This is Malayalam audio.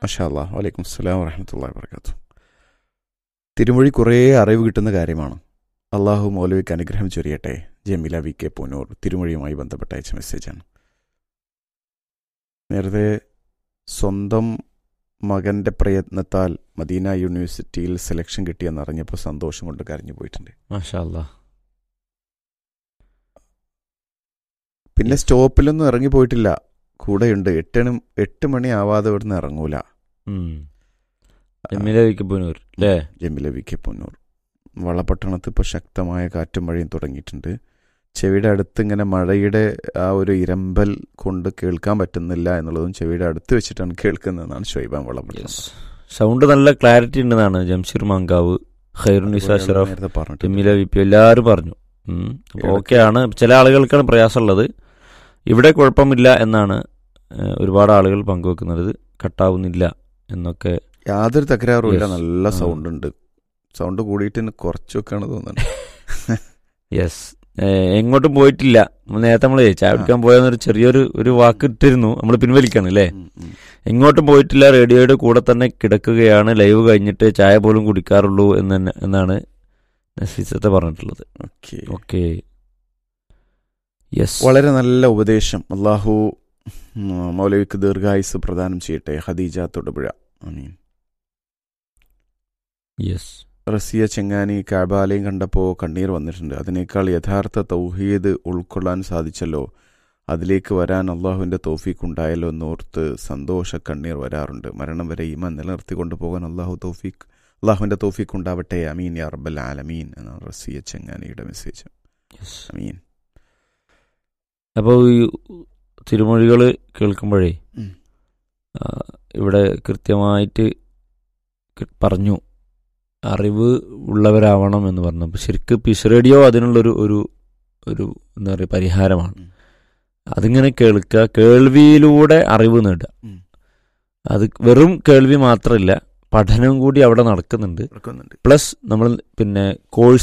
മാഷാ അല്ലാഹ്. വലൈക്കും അസ്സലാം വറഹ്മത്തുള്ളാഹി വബറകാതുഹു. തിരുമൊഴി കുറേ അറിവ് കിട്ടുന്ന കാര്യമാണ്. അള്ളാഹു മൗലവിക്ക് അനുഗ്രഹം ചൊരിയട്ടെ. ജമീല വി കെ പൂനൂർ തിരുമൊഴിയുമായി ബന്ധപ്പെട്ട അയച്ച മെസ്സേജാണ്. നേരത്തെ സ്വന്തം മകൻ്റെ പ്രയത്നത്താൽ മദീന യൂണിവേഴ്സിറ്റിയിൽ സെലക്ഷൻ കിട്ടിയെന്നറിഞ്ഞപ്പോൾ സന്തോഷം കൊണ്ട് കരഞ്ഞു പോയിട്ടുണ്ട്. മാഷാ അല്ലാഹ്. പിന്നെ സ്റ്റോപ്പിലൊന്നും ഇറങ്ങി പോയിട്ടില്ല, കൂടെയുണ്ട്. 8 മണി ആവാതെ ഇവിടുന്ന് ഇറങ്ങൂല. ജമീല വി കെ പൂനൂർ അല്ലേ? Jameela V K Poonoor. വളപട്ടണത്ത് ഇപ്പോൾ ശക്തമായ കാറ്റും മഴയും തുടങ്ങിയിട്ടുണ്ട്. ചെവിയുടെ അടുത്ത് ഇങ്ങനെ മഴയുടെ ആ ഒരു ഇരമ്പൽ കൊണ്ട് കേൾക്കാൻ പറ്റുന്നില്ല എന്നുള്ളതും ചെവിയുടെ അടുത്ത് വെച്ചിട്ടാണ് കേൾക്കുന്നതെന്നാണ് ഷൊയ്ബാൻ വളപട്ടണം. സൗണ്ട് നല്ല ക്ലാരിറ്റി ഉണ്ടെന്നാണ് ജംഷീർ മാങ്കാവ്, ഖൈറുനിസ ഷറഫ്, നേരത്തെ പറഞ്ഞിട്ട് ജമീല വി പി എല്ലാവരും പറഞ്ഞു. അപ്പോൾ ഓക്കെയാണ്. ചില ആളുകൾക്കാണ് പ്രയാസമുള്ളത്. ഇവിടെ കുഴപ്പമില്ല എന്നാണ് ഒരുപാട് ആളുകൾ പങ്കുവെക്കുന്നത്. കട്ടാവുന്നില്ല എന്നൊക്കെ യാതൊരു തകരാറുമില്ല. Yes. നല്ല സൗണ്ട് ഉണ്ട്. സൗണ്ട് കൂടിയിട്ട് കുറച്ചൊക്കെയാണ് തോന്നുന്നത്. യെസ്. എങ്ങോട്ടും പോയിട്ടില്ല. നേരത്തെ നമ്മൾ ചായ കുടിക്കാൻ പോയെന്നൊരു ചെറിയൊരു വാക്ക് ഇട്ടിരുന്നു, നമ്മൾ പിൻവലിക്കാണ് അല്ലേ? എങ്ങോട്ടും പോയിട്ടില്ല, റേഡിയോയുടെ കൂടെ തന്നെ കിടക്കുകയാണ്, ലൈവ് കഴിഞ്ഞിട്ട് ചായ പോലും കുടിക്കാറുള്ളൂ എന്നാണ് നഫീസത്തെ പറഞ്ഞിട്ടുള്ളത്. Okay, yes. വളരെ നല്ല ഉപദേശം. അള്ളാഹു മൗലവിക്ക് ദീർഘായുസ് പ്രദാനം ചെയ്യട്ടെ. ഖദീജ തൊടുപുഴ. ആമീൻ. യെസ്. റസിയ ചെങ്ങാനി കഅബാലയം കണ്ടപ്പോൾ കണ്ണീർ വന്നിട്ടുണ്ട്. അതിനേക്കാൾ യഥാർത്ഥ തൗഹീദ് ഉൾക്കൊള്ളാൻ സാധിച്ചല്ലോ, അതിലേക്ക് വരാൻ അള്ളാഹുവിൻ്റെ തൗഫീഖ് ഉണ്ടായല്ലോ എന്നോർത്ത് സന്തോഷ കണ്ണീർ വരാറുണ്ട്. മരണം വരെ ഈമാൻ നിലനിർത്തി കൊണ്ടുപോകാൻ അള്ളാഹുവിൻ്റെ തൗഫീഖ് ഉണ്ടാവട്ടെ. അമീൻ യാ റബ്ബൽ ആലമീൻ എന്നാണ് റസിയ ചെങ്ങാനിയുടെ മെസ്സേജ്. അമീൻ. അപ്പോൾ ഈ തിരുമൊഴികൾ കേൾക്കുമ്പോഴേ ഇവിടെ കൃത്യമായിട്ട് പറഞ്ഞു അറിവ് ഉള്ളവരാവണം എന്ന് പറഞ്ഞു. അപ്പോൾ ശരിക്കും പീസ് റേഡിയോ അതിനുള്ളൊരു ഒരു എന്താ പറയുക പരിഹാരമാണ്. അതിങ്ങനെ കേൾക്കുക, കേൾവിയിലൂടെ അറിവ് നേടുക. അത് വെറും കേൾവി മാത്രമല്ല, പഠനം കൂടി അവിടെ നടക്കുന്നുണ്ട്. പ്ലസ് നമ്മൾ പിന്നെ കോഴ്സ്